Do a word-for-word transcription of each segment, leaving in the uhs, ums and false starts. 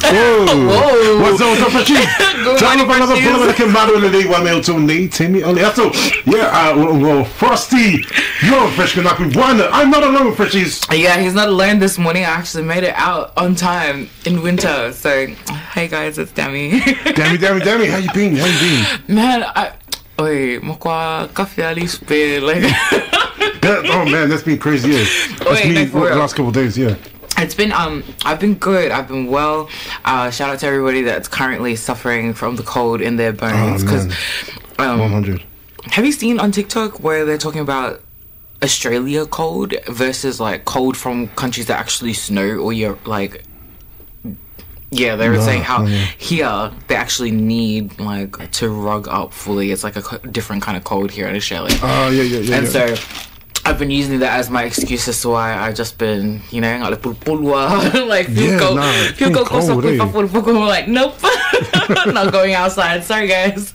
Whoa. What's up, what's up, Freshies? Tell me another bullet que maro le dei wa me to ni temi ole ato. Yeah, uh, well, Frosty, you're a fresh Kanaku one. I'm not alone, Freshies. Yeah, he's not alone this morning. I actually made it out on time in winter. So, hey guys, it's Dami. Dami, Dami, Dami, how you been? How you been? Man, I. Oi, makwa kafe ali spare like. That, oh man, that's been crazy. Yeah, that's Wait, me no, the last couple of days. Yeah. It's been um I've been good. I've been well. Uh, shout out to everybody that's currently suffering from the cold in their bones. Because oh, um, one hundred. Have you seen on TikTok where they're talking about Australia cold versus like cold from countries that actually snow or you're like. Yeah, they were no, saying how no, no. here they actually need like to rug up fully. It's like a co- different kind of cold here in Australia. Oh uh, yeah, yeah, yeah. And yeah. so I've been using that as my excuse as to why I've just been, you know, like pulpulwa, like yeah, go, nah, feel go cold, eh? Like nope, not going outside. Sorry guys,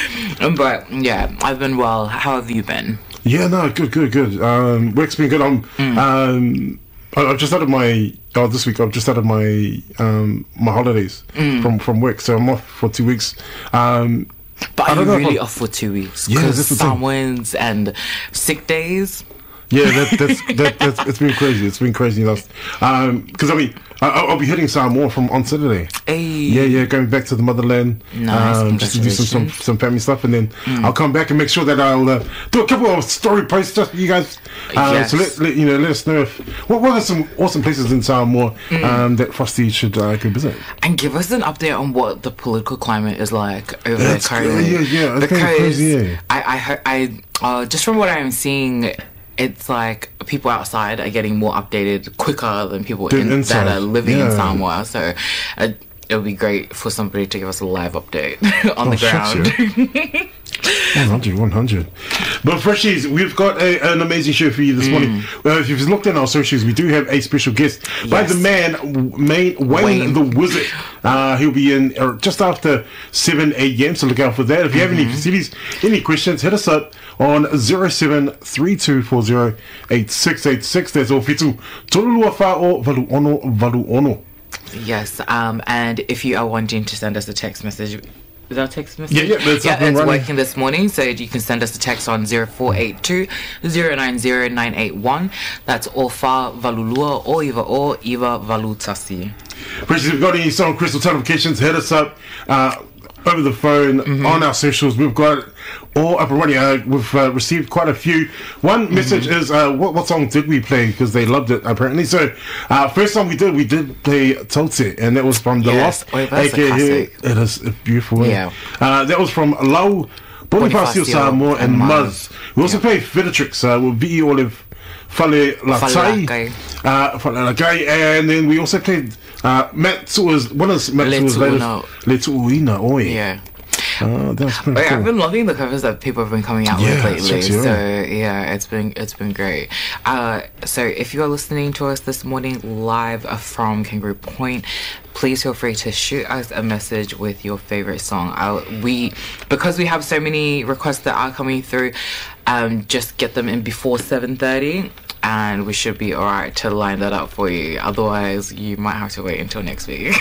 but yeah, I've been well. How have you been? Yeah, no, good, good, good. Um, work's been good. I'm, mm. um, I've just started my. Oh, this week I've just started my um my holidays mm. from from work, so I'm off for two weeks. Um, but are you really off for two weeks? Yeah, because Samoans and sick days. Yeah, that, that's that, that's it's been crazy. It's been crazy last. Um, because I mean, I, I'll be hitting Samoa from on Saturday. Hey. Yeah, yeah, going back to the motherland. Nice. Um, just to do some, some some family stuff, and then mm. I'll come back and make sure that I'll uh, do a couple of story posts just for you guys. Uh, yes. So let, let you know, let us know if what what are some awesome places in Samoa mm. um, that Frosty should uh, go visit, and give us an update on what the political climate is like over there currently. Yeah, yeah, because crazy, yeah. I I heard, I uh, just from what I'm seeing. It's like people outside are getting more updated quicker than people in, that are living yeah. in Samoa. So uh, it would be great for somebody to give us a live update on oh, the ground. Shit, yeah. one hundred, one hundred. But Freshies, we've got a, an amazing show for you this mm. morning. Uh, if you've looked at our socials, we do have a special guest yes. by the man, Wayne, Wayne, Wayne. the Wizard. Uh, he'll be in uh, just after seven a.m. So look out for that. If you have mm-hmm. any facilities, any questions, hit us up on zero seven three two four zero eight six eight six. There's all fitu. Tolulua fa'o valu ono valu ono. Yes, um, and if you are wanting to send us a text message, is that a text message? Yeah, yeah, it's, yeah, it's running. working this morning, so you can send us a text on zero four eight two zero nine zero nine eight one. That's Ofa Valulua or Iva or Iva Valutasi. If you've got any song crystal notifications, hit us up uh, over the phone mm-hmm. on our socials. We've got all up and running. Uh, we've uh, received quite a few. One mm-hmm. message is uh, what, what song did we play? Because they loved it apparently. So uh, first song we did, we did play Tote, and that was from The yes. Lost. Wait, that's a classic. It is a beautiful. Yeah. Uh, that was from Lau Bonifacio Samoa and Muzz. We also yeah. played Fidatrix uh, with V E Olive Fale Latai. Uh, Fale Latai, and then we also played uh, Matt Sua's one of Matt Sua's latest Le Tu'uina Oi. Yeah. Uh, that's pretty oh, yeah, cool. I've been loving the covers that people have been coming out yeah, with lately. sexy, so right? yeah, it's been it's been great. Uh, so if you are listening to us this morning live from Kangaroo Point, please feel free to shoot us a message with your favorite song. I'll, we because we have so many requests that are coming through, um, just get them in before seven thirty. And we should be alright to line that up for you. Otherwise, you might have to wait until next week.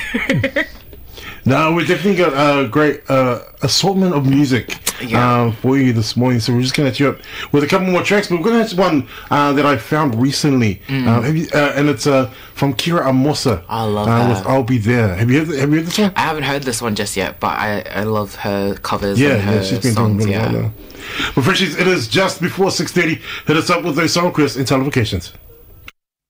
No, we definitely got a great uh, assortment of music yeah. uh, for you this morning. So we're just going to hit you up with a couple more tracks. But we're going to hit one uh, that I found recently. Mm. Uh, have you, uh, and it's uh, from Kira Amosa. I love uh, that. With I'll Be There. Have you heard, have you heard this one? I haven't heard this one just yet, but I, I love her covers yeah, and her yeah, she's been songs. doing really Yeah. well now. But Freshies, it is just before six thirty. Hit us up with those song requests and televocations.